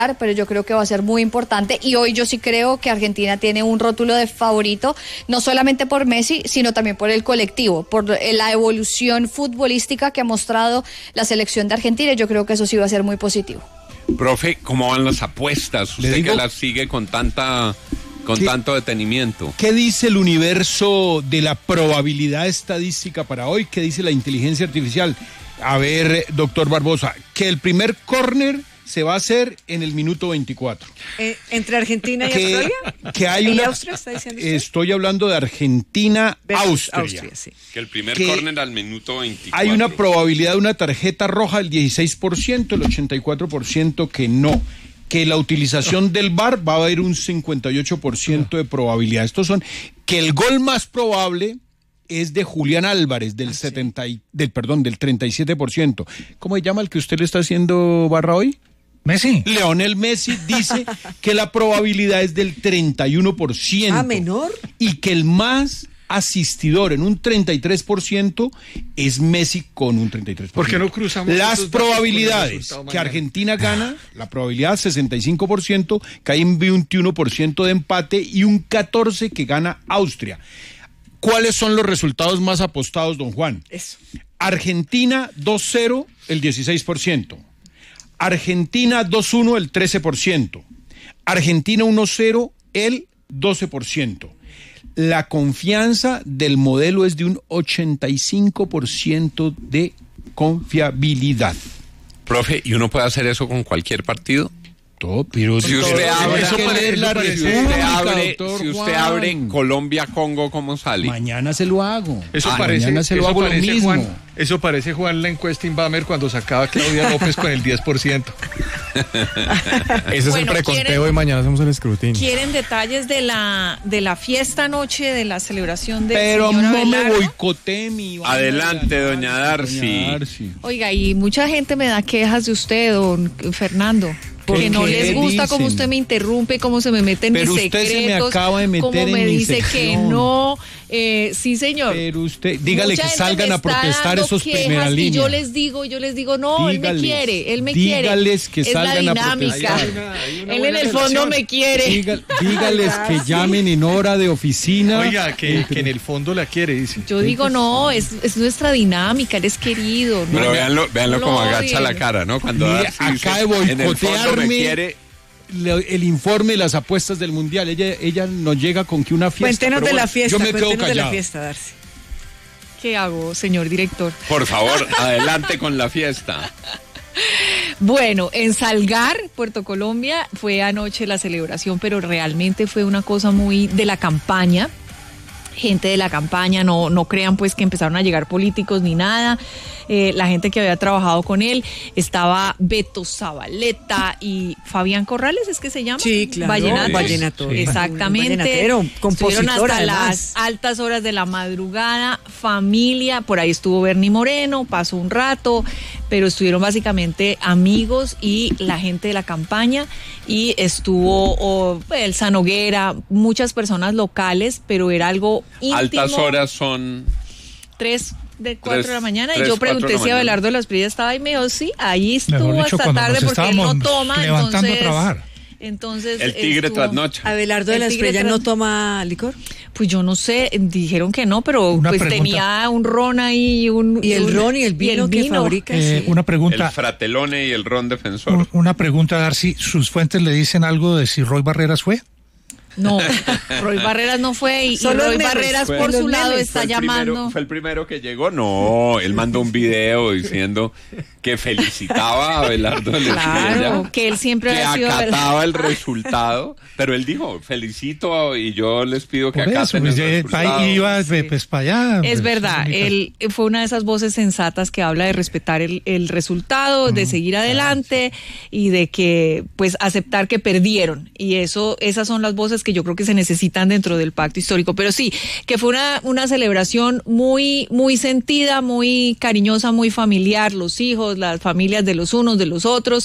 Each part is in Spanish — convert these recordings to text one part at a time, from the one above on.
pero yo creo que va a ser muy importante y hoy yo sí creo que Argentina tiene un rótulo de favorito, no solamente por Messi, sino también por el colectivo, por la evolución futbolística que ha mostrado la selección de Argentina y yo creo que eso sí va a ser muy positivo. Profe, ¿cómo van las apuestas? Usted que las sigue con tanto detenimiento. ¿Qué dice el universo de la probabilidad estadística para hoy? ¿Qué dice la inteligencia artificial? A ver, doctor Barbosa, que el primer córner se va a hacer en el minuto 24. ¿Entre Argentina y Australia? Que hay ¿Y una, Austria está diciendo usted? Estoy hablando de Argentina-Austria. Sí. Que el primer córner al minuto 24. Hay una probabilidad de una tarjeta roja del 16%, el 84% que no. Que la utilización del VAR va a haber un 58% de probabilidad. Estos son que el gol más probable es de Julián Álvarez, del 37%. ¿Cómo se llama el que usted le está haciendo barra hoy? Messi. Leonel Messi dice que la probabilidad es del 31%. ¿Ah, menor? Y que el más asistidor en un 33% es Messi con un 33%. ¿Por qué no cruzamos las probabilidades que Argentina gana? La probabilidad 65%, que hay un 21% de empate y un 14% que gana Austria. ¿Cuáles son los resultados más apostados, don Juan? Eso. Argentina 2-0, el 16%. Argentina 2-1, el 13%. Argentina 1-0, el 12%. La confianza del modelo es de un 85% de confiabilidad. Profe, ¿y uno puede hacer eso con cualquier partido? Todo, pero si usted abre Juan. Colombia-Congo, ¿cómo sale? Mañana se lo hago. Mañana se lo hago lo mismo. Juan, eso parece, Juan, la encuesta Inbamer cuando sacaba a Claudia López con el 10%. Ese es el preconteo y mañana hacemos el escrutinio. ¿Quieren detalles de la fiesta anoche, de la celebración de Pero señora no Abelardo? me boicoté mi... Adelante, doña Darcy. Oiga, y mucha gente me da quejas de usted, don Fernando. Porque no les gusta cómo usted me interrumpe, cómo se me mete en mis secretos. Pero usted se me acaba de meter cómo me en mi dice sección. que no. Sí, señor. Pero usted, dígale Mucha que gente salgan me a está protestar dando esos quejas primera línea. Y yo les digo, no, Dígales, él me quiere. Dígales que es salgan la a dinámica. protestar. Él en el fondo me quiere. Dígales que llamen en hora de oficina. Oiga, que en el fondo la quiere, dice. Yo digo, no, es nuestra dinámica, él es querido. No, pero véanlo como agacha la cara, ¿no? Cuando Mire, acaba de boicotearme el informe de las apuestas del Mundial. Ella nos llega con que una fiesta. Cuéntenos de la fiesta, yo me quedo callado. de la fiesta, Darcy. ¿Qué hago, señor director? Por favor, adelante con la fiesta. Bueno, en Salgar, Puerto Colombia, fue anoche la celebración, pero realmente fue una cosa muy de la campaña. Gente de la campaña, no crean pues que empezaron a llegar políticos ni nada. La gente que había trabajado con él, estaba Beto Zabaleta y Fabián Corrales, ¿es que se llama? Sí, claro. Vallenato. Sí. Exactamente. Vallenatero, compositor, estuvieron hasta además. las altas horas de la madrugada, familia, por ahí estuvo Bernie Moreno, pasó un rato, pero estuvieron básicamente amigos y la gente de la campaña, y estuvo Elsa Noguera, muchas personas locales, pero era algo íntimo. Altas horas son 3 de 4 de la mañana, y yo pregunté si Abelardo de las Prillas estaba, y me dijo sí, ahí estuvo hasta tarde porque él no toma, levantando a trabajar. Entonces el tigre trasnocha. ¿Abelardo de las Prillas no toma licor? Pues yo no sé, dijeron que no, pero una pues pregunta. Tenía un ron ahí y el ron y el vino que fabrica. Sí. Una pregunta. El Fratelone y el ron defensor. Una pregunta, Darcy, ¿sus fuentes le dicen algo de si Roy Barreras fue? No, Roy Barreras no fue, y Roy Barreras por su lado está llamando. ¿Fue el primero que llegó? No, él mandó un video diciendo que felicitaba a Abelardo de la Espriella. Claro, que él siempre que había sido acataba el resultado, pero él dijo, felicito y yo les pido que acaten el resultado. Ahí iba pues para allá. Es verdad, él fue una de esas voces sensatas que habla de respetar el resultado, de seguir adelante y de que pues aceptar que perdieron, y esas son las voces que yo creo que se necesitan dentro del pacto histórico. Pero sí, que fue una celebración muy, muy sentida, muy cariñosa, muy familiar, los hijos, las familias de los unos, de los otros,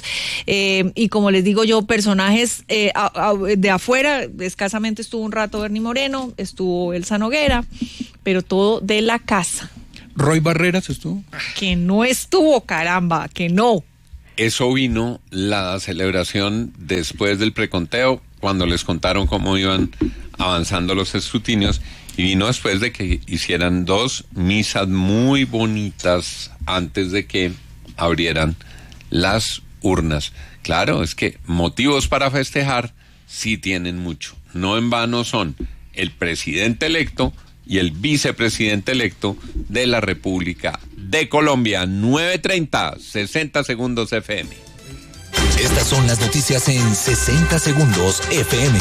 y como les digo yo, personajes de afuera, escasamente estuvo un rato Bernie Moreno, estuvo Elsa Noguera, pero todo de la casa. ¿Roy Barreras estuvo? Que no estuvo, caramba, que no. eso vino la celebración después del preconteo, cuando les contaron cómo iban avanzando los escrutinios, y vino después de que hicieran 2 misas muy bonitas antes de que abrieran las urnas. Claro, es que motivos para festejar sí tienen mucho. No en vano son el presidente electo y el vicepresidente electo de la República de Colombia. 9:30, 60 segundos FM. Estas son las noticias en 60 segundos FM.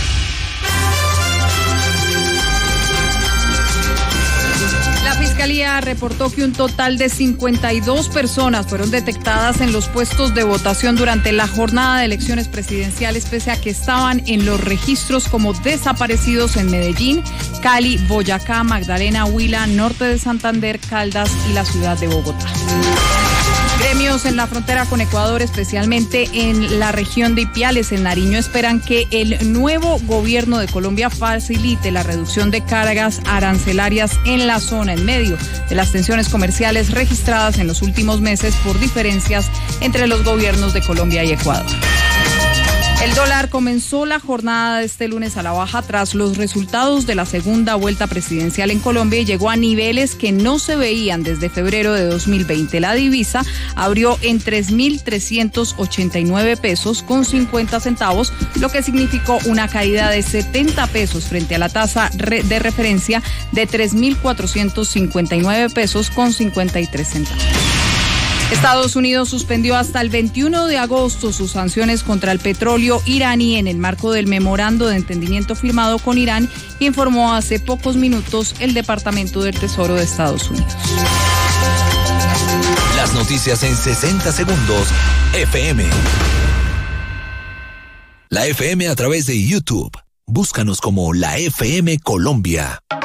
La Fiscalía reportó que un total de 52 personas fueron detectadas en los puestos de votación durante la jornada de elecciones presidenciales, pese a que estaban en los registros como desaparecidos en Medellín, Cali, Boyacá, Magdalena, Huila, Norte de Santander, Caldas y la ciudad de Bogotá. Gremios en la frontera con Ecuador, especialmente en la región de Ipiales, en Nariño, esperan que el nuevo gobierno de Colombia facilite la reducción de cargas arancelarias en la zona, en medio de las tensiones comerciales registradas en los últimos meses por diferencias entre los gobiernos de Colombia y Ecuador. El dólar comenzó la jornada de este lunes a la baja tras los resultados de la segunda vuelta presidencial en Colombia y llegó a niveles que no se veían desde febrero de 2020. La divisa abrió en 3.389 pesos con 50 centavos, lo que significó una caída de 70 pesos frente a la tasa de referencia de 3.459 pesos con 53 centavos. Estados Unidos suspendió hasta el 21 de agosto sus sanciones contra el petróleo iraní en el marco del memorando de entendimiento firmado con Irán, informó hace pocos minutos el Departamento del Tesoro de Estados Unidos. Las noticias en 60 segundos FM. La FM a través de YouTube. Búscanos como La FM Colombia.